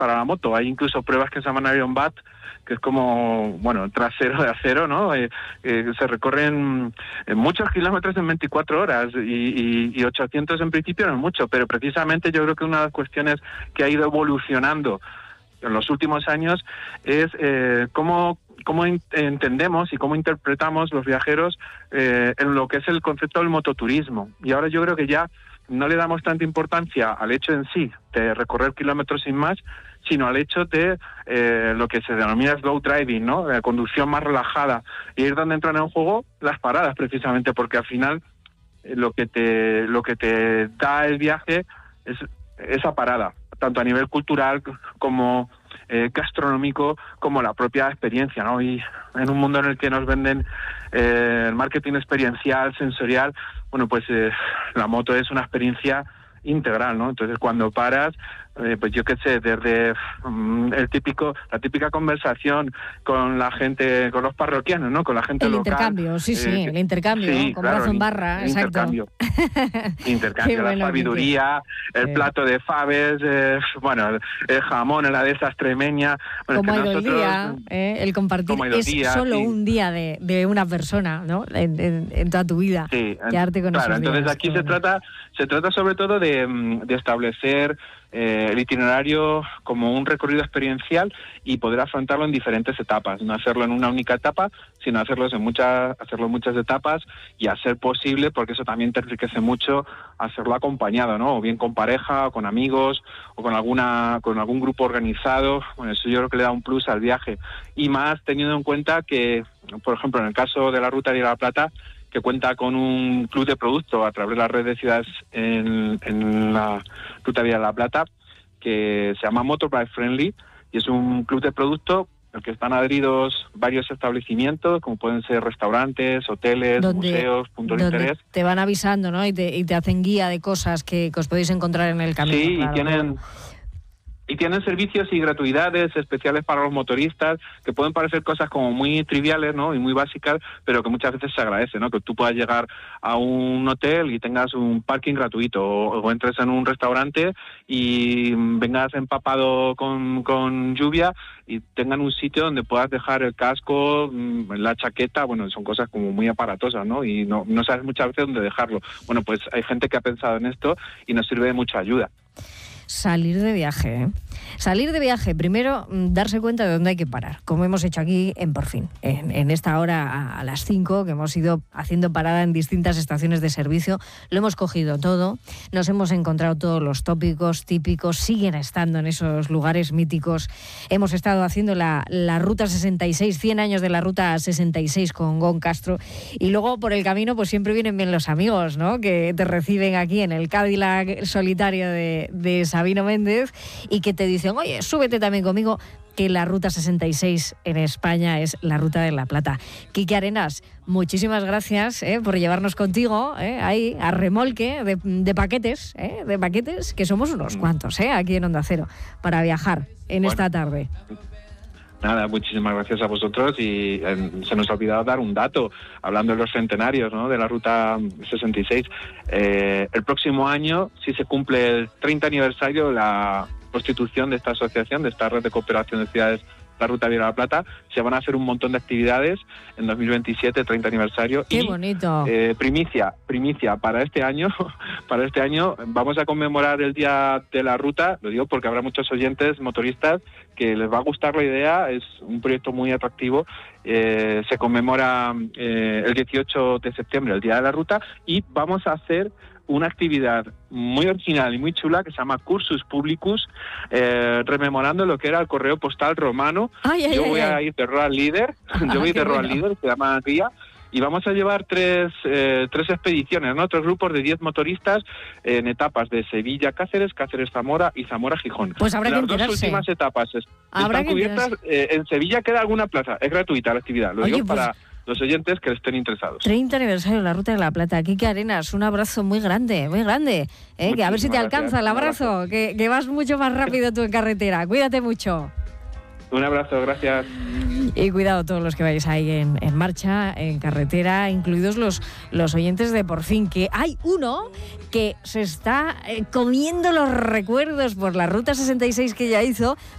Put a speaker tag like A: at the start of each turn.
A: para la moto. Hay incluso pruebas que se llaman Iron Bat, que es como, bueno, trasero de acero, ¿no? Se recorren muchos kilómetros en 24 horas y 800 en principio no es mucho, pero precisamente yo creo que una de las cuestiones que ha ido evolucionando en los últimos años es cómo entendemos y cómo interpretamos los viajeros en lo que es el concepto del mototurismo. Y ahora yo creo que ya no le damos tanta importancia al hecho en sí de recorrer kilómetros sin más, sino al hecho de lo que se denomina slow driving, ¿no? La conducción más relajada. Y es donde entran en juego las paradas, precisamente, porque al final lo que te da el viaje es esa parada, tanto a nivel cultural como gastronómico, como la propia experiencia, ¿no? Y en un mundo en el que nos venden el marketing experiencial, sensorial, bueno, pues la moto es una experiencia integral, ¿no? Entonces, cuando paras, pues yo qué sé, desde la típica conversación con la gente, con los parroquianos, ¿no? Con la gente
B: el
A: local.
B: Intercambio, el intercambio,
A: sí,
B: con
A: claro,
B: brazo en barra, exacto.
A: Intercambio, la sabiduría, el plato de faves, el jamón, la de esa extremeña. Bueno,
B: como ha ido el día, el compartir es solo un día de una persona, ¿no? En toda tu vida.
A: Sí,
B: quedarte con
A: claro,
B: esos
A: entonces
B: días.
A: aquí se trata sobre todo de establecer el itinerario como un recorrido experiencial y poder afrontarlo en diferentes etapas, no hacerlo en una única etapa, sino hacerlo en muchas etapas y a ser posible, porque eso también te enriquece mucho, hacerlo acompañado, ¿no? O bien con pareja, o con amigos, o con algún grupo organizado. Bueno, eso yo creo que le da un plus al viaje. Y más teniendo en cuenta que, por ejemplo, en el caso de la Ruta de la Plata, que cuenta con un club de producto a través de la red de ciudades en la Ruta Vía de la Plata, que se llama Motorbike Friendly, y es un club de producto al que están adheridos varios establecimientos, como pueden ser restaurantes, hoteles, museos, puntos de interés.
B: Te van avisando, ¿no? Y te hacen guía de cosas que os podéis encontrar en el camino.
A: Sí,
B: claro,
A: y tienen servicios y gratuidades especiales para los motoristas, que pueden parecer cosas como muy triviales, ¿no? Y muy básicas, pero que muchas veces se agradece, ¿no? Que tú puedas llegar a un hotel y tengas un parking gratuito, o entres en un restaurante y vengas empapado con lluvia y tengan un sitio donde puedas dejar el casco, la chaqueta. Bueno, son cosas como muy aparatosas, ¿no? Y no sabes muchas veces dónde dejarlo. Bueno, pues hay gente que ha pensado en esto y nos sirve de mucha ayuda.
B: Salir de viaje, ¿eh? Salir de viaje, primero darse cuenta de dónde hay que parar, como hemos hecho aquí en Por Fin, en esta hora a las 5, que hemos ido haciendo parada en distintas estaciones de servicio, lo hemos cogido todo, nos hemos encontrado todos los tópicos típicos, siguen estando en esos lugares míticos, hemos estado haciendo la Ruta 66, 100 años de la Ruta 66 con Gon Castro, y luego por el camino pues siempre vienen bien los amigos, ¿no? Que te reciben aquí en el Cadillac solitario de Sabino Méndez y que te dicen, oye, súbete también conmigo, que la Ruta 66 en España es la Ruta de la Plata. Quique Arenas, muchísimas gracias por llevarnos contigo ahí a remolque de paquetes, que somos unos cuantos aquí en Onda Cero, para viajar en esta tarde.
A: Nada, muchísimas gracias a vosotros, y se nos ha olvidado dar un dato, hablando de los centenarios, ¿no? De la Ruta 66. El próximo año, si se cumple el 30 aniversario de la constitución de esta asociación, de esta red de cooperación de ciudades, la Ruta Vía de la Plata, se van a hacer un montón de actividades en 2027, 30 aniversario.
B: ¡Qué bonito!
A: Primicia, para este año vamos a conmemorar el Día de la Ruta, lo digo porque habrá muchos oyentes motoristas que les va a gustar la idea, es un proyecto muy atractivo. Se conmemora el 18 de septiembre, el Día de la Ruta, y vamos a hacer una actividad muy original y muy chula que se llama Cursus Publicus, rememorando lo que era el correo postal romano. Yo voy a ir de Road Leader, se llama guía, y vamos a llevar tres expediciones, ¿no? 3 grupos de 10 motoristas en etapas de Sevilla-Cáceres, Cáceres-Zamora y Zamora-Gijón.
B: Pues habrá que enterarse.
A: Las 2 últimas etapas están cubiertas. En Sevilla queda alguna plaza, es gratuita la actividad, lo digo para los oyentes que estén interesados.
B: 30 aniversario de la Ruta de la Plata. Quique Arenas, un abrazo muy grande, que a ver si te alcanza el abrazo, que vas mucho más rápido tú en carretera. Cuídate mucho.
A: Un abrazo, gracias.
B: Y cuidado todos los que vayáis ahí en marcha, en carretera, incluidos los oyentes de Por Fin, que hay uno que se está comiendo los recuerdos por la Ruta 66 que ya hizo,